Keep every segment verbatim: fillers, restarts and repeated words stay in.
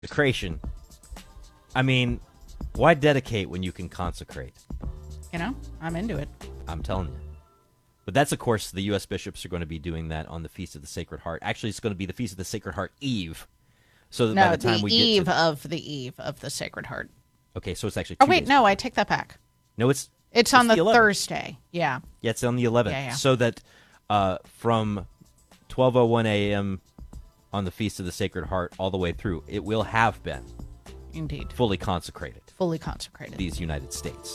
Consecration. I mean, why dedicate when you can consecrate? You know, I'm into it. I'm telling you. But that's, of course, the U S bishops are going to be doing that on the Feast of the Sacred Heart. Actually, it's going to be the Feast of the Sacred Heart Eve. So that no, by the time the we eve get to... of the eve of the Sacred Heart. Okay, so it's actually two Oh, wait, days no, before. I take that back. No, it's... It's on it's the, the Thursday, yeah. Yeah, it's on the eleventh. Yeah, yeah. So that uh, from twelve oh one a.m. on the Feast of the Sacred Heart all the way through, it will have been Indeed. fully consecrated. Fully consecrated. These United States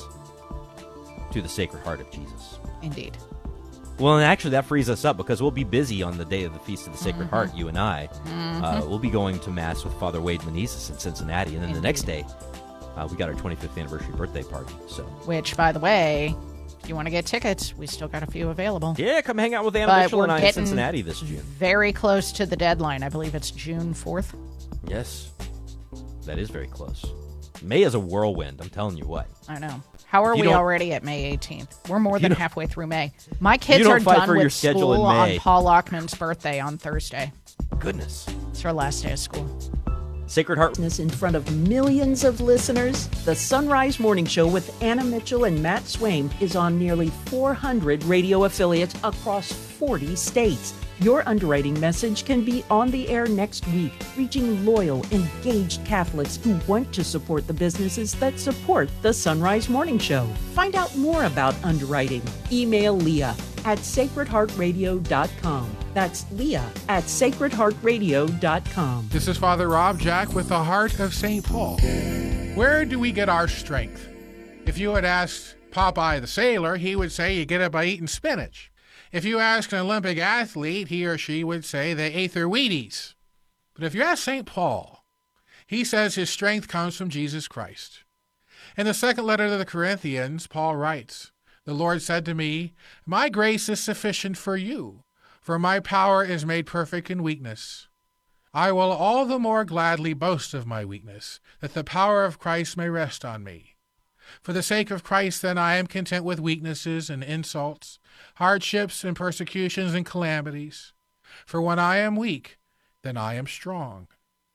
to the Sacred Heart of Jesus. Indeed. Well, and actually that frees us up because we'll be busy on the day of the Feast of the Sacred Mm-hmm. Heart, you and I. Mm-hmm. Uh, we'll be going to Mass with Father Wade Menezes in Cincinnati, and then Indeed. the next day, uh, we got our twenty-fifth anniversary birthday party. So, Which, by the way, if you want to get tickets, we still got a few available. yeah, come hang out with Anna But Mitchell we're and I in getting Cincinnati this June. very close to the deadline. I believe it's June fourth. Yes, that is very close. May is a whirlwind, I'm telling you what. I know. How are If you we don't- already at May eighteenth? We're more If you than don't- halfway through May. My kids don't are fight done for your with schedule in school on May. Paul Lockman's birthday on Thursday. Goodness. It's our last day of school. Sacred Heart. In front of millions of listeners, the Sunrise Morning Show with Anna Mitchell and Matt Swain is on nearly four hundred radio affiliates across forty states. Your underwriting message can be on the air next week, reaching loyal, engaged Catholics who want to support the businesses that support the Sunrise Morning Show. Find out more about underwriting. Email Leah at sacred heart radio dot com. That's Leah at sacred heart radio dot com. This is Father Rob Jack with the Heart of Saint Paul. Where do we get our strength? If you had asked Popeye the sailor, he would say you get it by eating spinach. If you ask an Olympic athlete, he or she would say they ate their Wheaties. But if you ask Saint Paul, he says his strength comes from Jesus Christ. In the second letter to the Corinthians, Paul writes, "The Lord said to me, my grace is sufficient for you, for my power is made perfect in weakness. I will all the more gladly boast of my weakness, that the power of Christ may rest on me. For the sake of Christ, then, I am content with weaknesses and insults, hardships and persecutions and calamities. For when I am weak, then I am strong."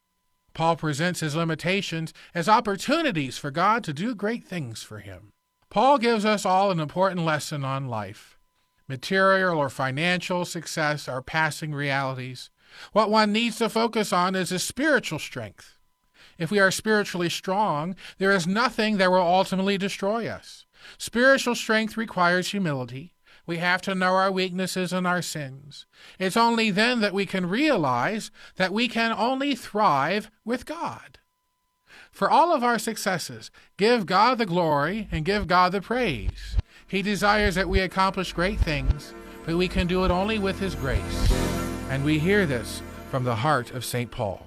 Paul presents his limitations as opportunities for God to do great things for him. Paul gives us all an important lesson on life. Material or financial success are passing realities. What one needs to focus on is his spiritual strength. If we are spiritually strong, there is nothing that will ultimately destroy us. Spiritual strength requires humility. We have to know our weaknesses and our sins. It's only then that we can realize that we can only thrive with God. For all of our successes, give God the glory and give God the praise. He desires that we accomplish great things, but we can do it only with His grace. And we hear this from the heart of Saint Paul.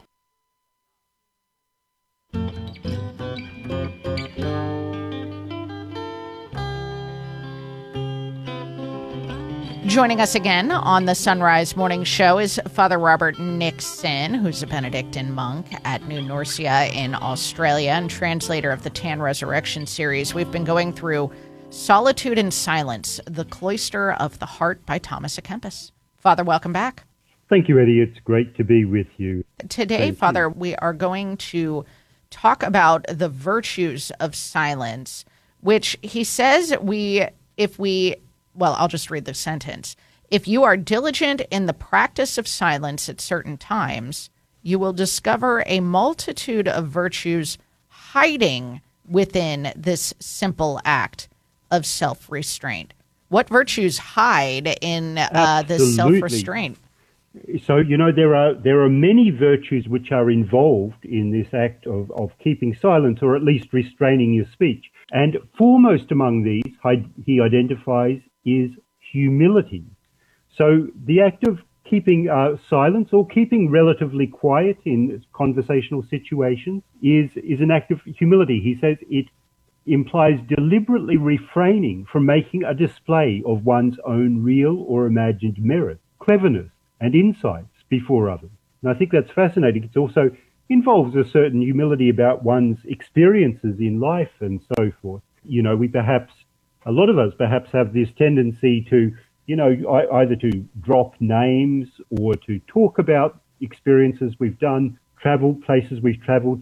Joining us again on the Sunrise Morning Show is Father Robert Nixon, who's a Benedictine monk at New Norcia in Australia and translator of the Tan Resurrection series. We've been going through Solitude and Silence, The Cloister of the Heart by Thomas à Kempis. Father, welcome back. Thank you, Eddie. It's great to be with you. Today, Thank Father, you. we are going to talk about the virtues of silence, which he says we, if we, well, I'll just read the sentence. If you are diligent in the practice of silence at certain times, you will discover a multitude of virtues hiding within this simple act of self-restraint. What virtues hide in uh, this Absolutely. self-restraint? So, you know, there are there are many virtues which are involved in this act of, of keeping silence, or at least restraining your speech. And foremost among these, he identifies, is humility. So the act of keeping uh, silence or keeping relatively quiet in conversational situations is, is an act of humility. He says it implies deliberately refraining from making a display of one's own real or imagined merit, cleverness, and insights before others. And I think that's fascinating. It also involves a certain humility about one's experiences in life and so forth. You know, we perhaps, a lot of us perhaps have this tendency to, you know, either to drop names or to talk about experiences we've done travel places we've traveled